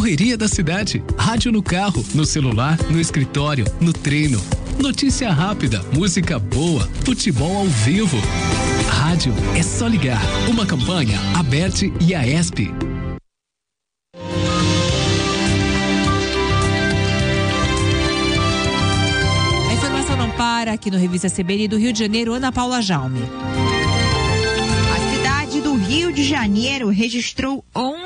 correria da cidade. Rádio no carro, no celular, no escritório, no treino. Notícia rápida, música boa, futebol ao vivo. Rádio é só ligar. Uma campanha Aberte e Aesp. A informação não para aqui no Revista CBN do Rio de Janeiro, Ana Paula Jaume. Do Rio de Janeiro registrou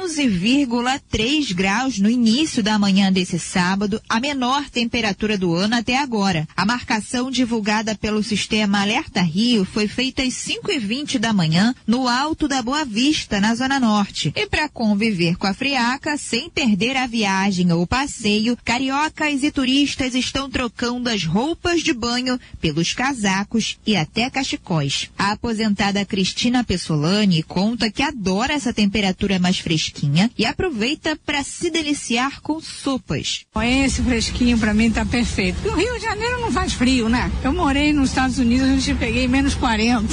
11,3 graus no início da manhã desse sábado, a menor temperatura do ano até agora. A marcação divulgada pelo sistema Alerta Rio foi feita às 5h20 da manhã no Alto da Boa Vista, na Zona Norte. E para conviver com a friaca, sem perder a viagem ou passeio, cariocas e turistas estão trocando as roupas de banho pelos casacos e até cachecóis. A aposentada Cristina Pessolani conta que adora essa temperatura mais fresquinha e aproveita para se deliciar com sopas. Esse fresquinho para mim tá perfeito. O Rio de Janeiro não faz frio, né? Eu morei nos Estados Unidos, onde eu peguei menos 40.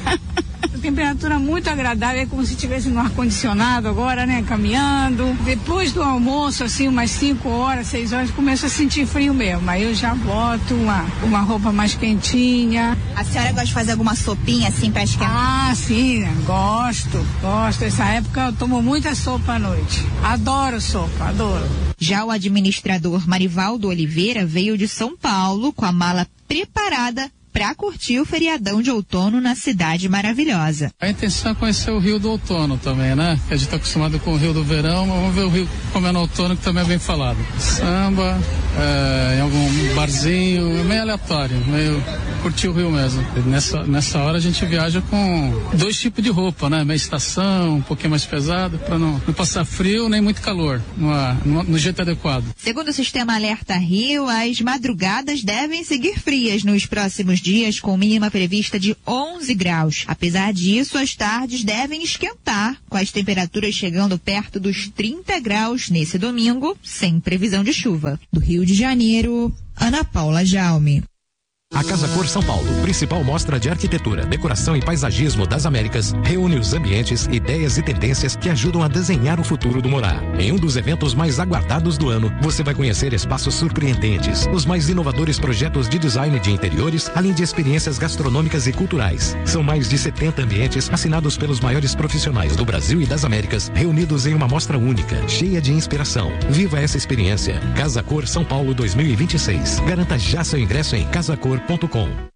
A temperatura muito agradável, é como se estivesse no ar-condicionado agora, né? Caminhando. Depois do almoço, assim, umas 5 horas, 6 horas, começo a sentir frio mesmo. Aí eu já boto uma roupa mais quentinha. A senhora gosta de fazer alguma sopinha assim pra esquentar? Ah, sim, gosto. Essa época eu tomo muita sopa à noite. Adoro sopa, adoro. Já o administrador Marivaldo Oliveira veio de São Paulo com a mala preparada para curtir o feriadão de outono na cidade maravilhosa. A intenção é conhecer o Rio do Outono também, né? A gente está acostumado com o Rio do Verão, mas vamos ver o Rio como é no outono, que também é bem falado. Samba, em algum barzinho, meio aleatório, meio curtir o Rio mesmo. Nessa hora a gente viaja com 2 tipos de roupa, né? Meia estação, um pouquinho mais pesado, para não passar frio nem muito calor, no jeito adequado. Segundo o sistema Alerta Rio, as madrugadas devem seguir frias nos próximos dias, com mínima prevista de 11 graus. Apesar disso, as tardes devem esquentar, com as temperaturas chegando perto dos 30 graus nesse domingo, sem previsão de chuva. Do Rio de Janeiro, Ana Paula Jaume. A Casa Cor São Paulo, principal mostra de arquitetura, decoração e paisagismo das Américas, reúne os ambientes, ideias e tendências que ajudam a desenhar o futuro do morar. Em um dos eventos mais aguardados do ano, você vai conhecer espaços surpreendentes, os mais inovadores projetos de design de interiores, além de experiências gastronômicas e culturais. São mais de 70 ambientes assinados pelos maiores profissionais do Brasil e das Américas, reunidos em uma mostra única, cheia de inspiração. Viva essa experiência. Casa Cor São Paulo 2026. Garanta já seu ingresso em casacor.com.